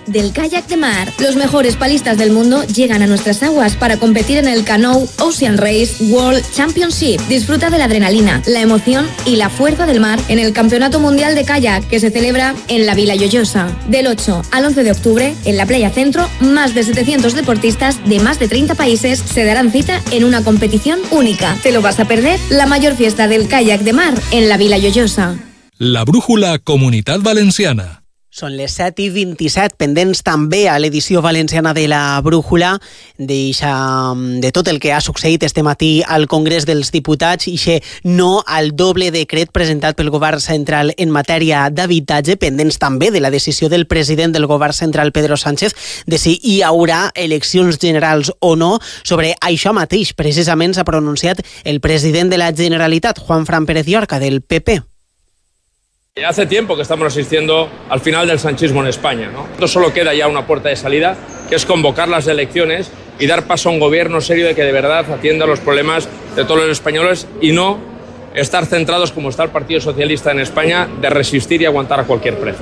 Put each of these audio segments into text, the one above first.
del kayak de mar. Los mejores palistas del mundo llegan a nuestras aguas para competir en el Canoe Ocean Race World Championship. Disfruta de la adrenalina, la emoción y la fuerza del mar en el Campeonato Mundial de Kayak que se celebra en la Vila Lloyosa. Del 8 al 11 de octubre, en la Playa Centro, más de 700 deportistas de más de 30 países se darán cita en una competición única. ¿Te lo vas a perder? La mayor fiesta del kayak de mar en la Vila Lloyosa. La Brújula Comunitat Valenciana. Són les 7:27, pendents també a l'edició valenciana de la Brújula de tot el que ha succeït este matí al Congrés dels Diputats i no al doble decret presentat pel govern central en matèria d'habitatge, pendents també de la decisió del president del govern central, Pedro Sánchez, de si hi haurà eleccions generals o no. Sobre això mateix, precisament, s'ha pronunciat el president de la Generalitat, Juanfran Pérez Llorca, del PP. Hace tiempo que estamos asistiendo al final del sanchismo en España, ¿no? Esto solo queda ya una puerta de salida, que es convocar las elecciones y dar paso a un gobierno serio que de verdad atienda los problemas de todos los españoles y no estar centrados, como está el Partido Socialista en España, de resistir y aguantar a cualquier precio.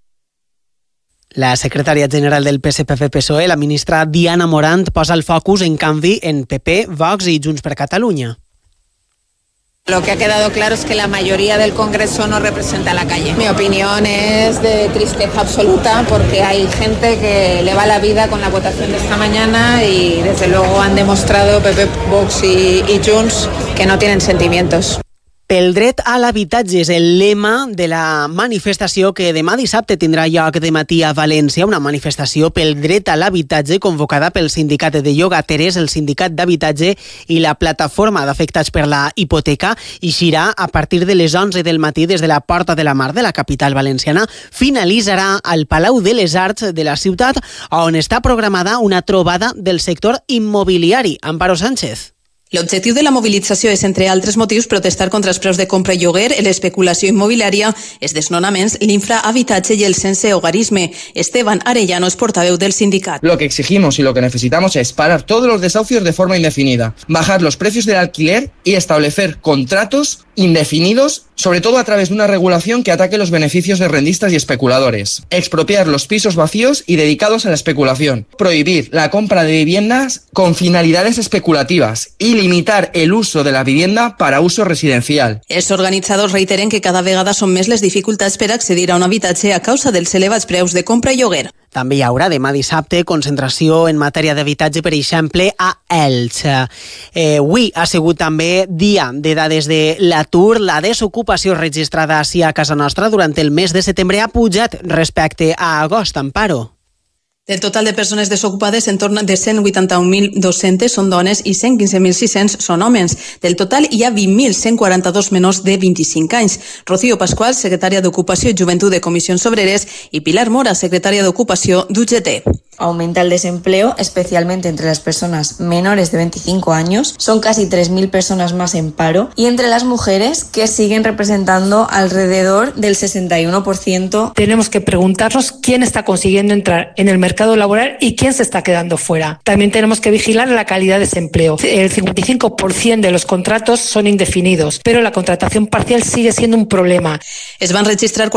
La secretària general del PSPV-PSOE, la ministra Diana Morant, posa el focus, en canvi, en PP, Vox i Junts per Catalunya. Lo que ha quedado claro es que la mayoría del Congreso no representa a la calle. Mi opinión es de tristeza absoluta porque hay gente que le va la vida con la votación de esta mañana y desde luego han demostrado PP, Vox y Junts que no tienen sentimientos. Pel dret a l'habitatge és el lema de la manifestació que demà dissabte tindrà lloc de matí a València, una manifestació pel dret a l'habitatge convocada pel Sindicat de Llogateres, el Sindicat d'Habitatge i la Plataforma d'Afectats per la Hipoteca. Eixirà a partir de les 11 del matí des de la Porta de la Mar de la capital valenciana. Finalitzarà al Palau de les Arts de la ciutat, on està programada una trobada del sector immobiliari. Amparo Sánchez. L'objectiu de la mobilització és, entre altres motius, protestar contra els preus de compra i lloguer, l'especulació immobiliària, els desnonaments, l'infrahabitatge i el sensehogarisme. Esteban Arellano es portaveu del sindicat. Lo que exigimos y lo que necesitamos es parar todos los desahucios de forma indefinida, bajar los precios del alquiler y establecer contratos indefinidos, sobre todo a través de una regulación que ataque los beneficios de rentistas y especuladores, expropiar los pisos vacíos y dedicados a la especulación, prohibir la compra de viviendas con finalidades especulativas y limitar el uso de la vivienda para uso residencial. Els organitzadors reiteren que cada vegada són més les dificultats per accedir a un habitatge a causa dels elevats preus de compra i lloguer. També hi haurà demà dissabte concentració en matèria d'habitatge, per exemple, a Elx. Avui ha sigut també dia de dades de l'atur. La desocupació registrada així a casa nostra durant el mes de setembre ha pujat respecte a agost. Amparo. Del total de persones desocupades, en torn de 181.200 són dones i 115.600 són homes. Del total, hi ha 20.142 menors de 25 anys. Rocío Pascual, secretària d'Ocupació i Joventut de Comissions Obreres, y Pilar Mora, secretaria de Ocupació d'UGT. Aumenta el desempleo, especialmente entre las personas menores de 25 años. Son casi 3.000 personas más en paro. Y entre las mujeres, que siguen representando alrededor del 61%. Tenemos que preguntarnos quién está consiguiendo entrar en el mercado laboral y quién se está quedando fuera. También tenemos que vigilar la calidad de ese empleo. El 55% de los contratos son indefinidos, pero la contratación parcial sigue siendo un problema. Es van registrar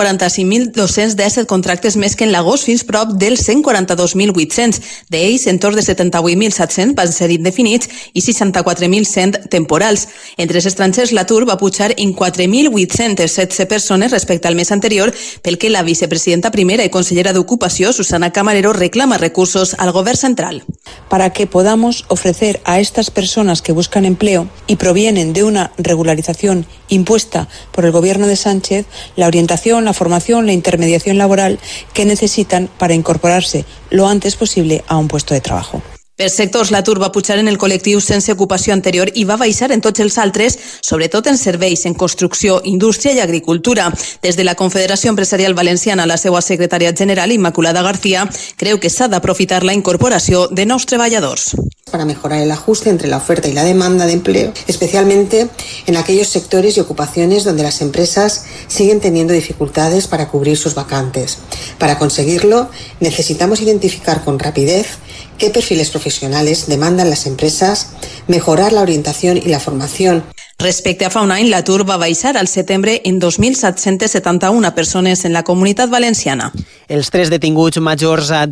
45.217 contractes més que en l'agost, fins prop dels 142.800. D'ells, en torn de 78.700 van ser indefinits i 64.100 temporals. Entre els estrangers, l'atur va pujar en 4.816 persones respecte al mes anterior, pel que la vicepresidenta primera i consellera d'Ocupació, Susana Camarero, reclama recursos al Gobierno central. Para que podamos ofrecer a estas personas que buscan empleo y provienen de una regularización impuesta por el Gobierno de Sánchez, la orientación, la formación, la intermediación laboral que necesitan para incorporarse lo antes posible a un puesto de trabajo. Per sectors, l'atur va pujar en el col·lectiu sense ocupació anterior i va baixar en tots els altres, sobretot en serveis, en construcció, indústria i agricultura. Des de la Confederació Empresarial Valenciana, la seva secretària general, Immaculada García, creu que s'ha d'aprofitar la incorporació de nous treballadors. Para mejorar el ajuste entre la oferta y la demanda de empleo, especialmente en aquellos sectores y ocupaciones donde las empresas siguen teniendo dificultades para cubrir sus vacantes. Para conseguirlo, necesitamos identificar con rapidez qué perfiles profesionales demandan las empresas, mejorar la orientación y la formación. Respecte a fa un any, l'atur va baixar al setembre en 2.771 persones en la Comunitat Valenciana. Els 3 detinguts majors